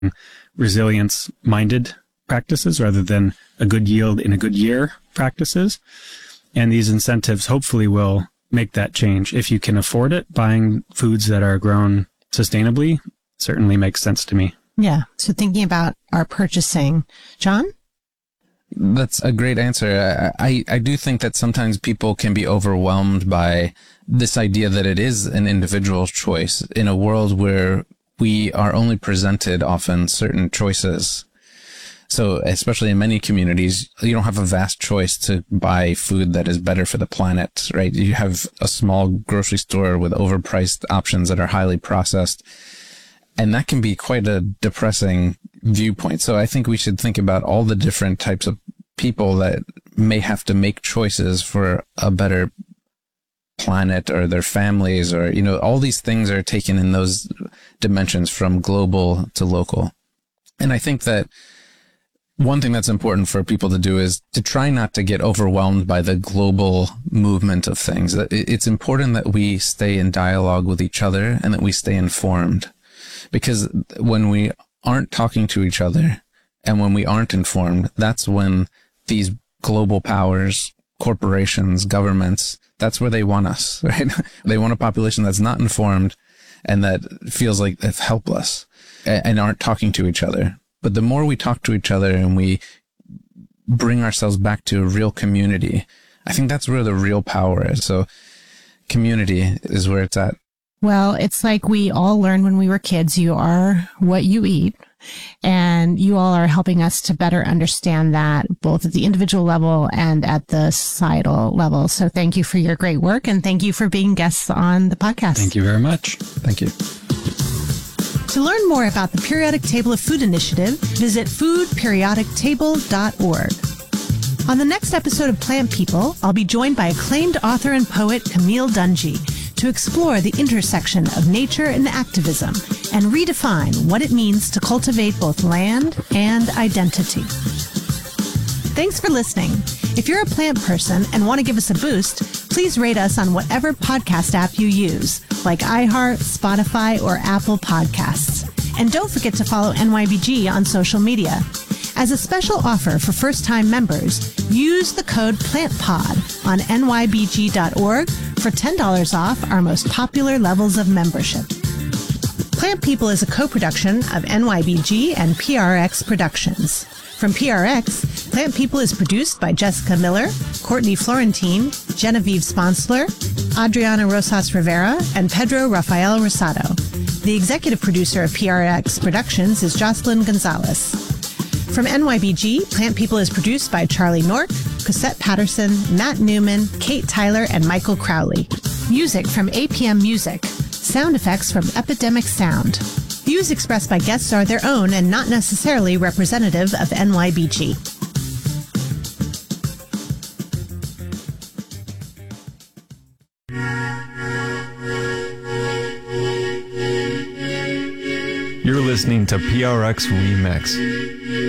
resilience-minded practices rather than a good yield in a good year practices. And these incentives hopefully will make that change. If you can afford it, buying foods that are grown sustainably certainly makes sense to me. Yeah. So thinking about our purchasing. John? That's a great answer. I do think that sometimes people can be overwhelmed by this idea that it is an individual choice in a world where we are only presented often certain choices. So especially in many communities, you don't have a vast choice to buy food that is better for the planet, right? You have a small grocery store with overpriced options that are highly processed. And that can be quite a depressing viewpoint. So I think we should think about all the different types of people that may have to make choices for a better planet or their families, or, you know, all these things are taken in those dimensions from global to local. And I think that one thing that's important for people to do is to try not to get overwhelmed by the global movement of things. It's important that we stay in dialogue with each other and that we stay informed. Because when we aren't talking to each other and when we aren't informed, that's when these global powers, corporations, governments, that's where they want us, right? They want a population that's not informed and that feels like it's helpless and aren't talking to each other. But the more we talk to each other and we bring ourselves back to a real community, I think that's where the real power is. So community is where it's at. Well, it's like we all learned when we were kids, you are what you eat. And you all are helping us to better understand that both at the individual level and at the societal level. So thank you for your great work. And thank you for being guests on the podcast. Thank you very much. Thank you. To learn more about the Periodic Table of Food Initiative, visit foodperiodictable.org. On the next episode of Plant People, I'll be joined by acclaimed author and poet Camille Dungy to explore the intersection of nature and activism and redefine what it means to cultivate both land and identity. Thanks for listening. If you're a plant person and want to give us a boost, please rate us on whatever podcast app you use, like iHeart, Spotify, or Apple Podcasts. And don't forget to follow NYBG on social media. As a special offer for first-time members, use the code PLANTPOD on nybg.org for $10 off our most popular levels of membership. Plant People is a co-production of NYBG and PRX Productions. From PRX, Plant People is produced by Jessica Miller, Courtney Florentine, Genevieve Sponsler, Adriana Rosas Rivera, and Pedro Rafael Rosado. The executive producer of PRX Productions is Jocelyn Gonzalez. From NYBG, Plant People is produced by Charlie Nork, Cosette Patterson, Matt Newman, Kate Tyler, and Michael Crowley. Music from APM Music. Sound effects from Epidemic Sound. Views expressed by guests are their own and not necessarily representative of NYBG. You're listening to PRX Remix.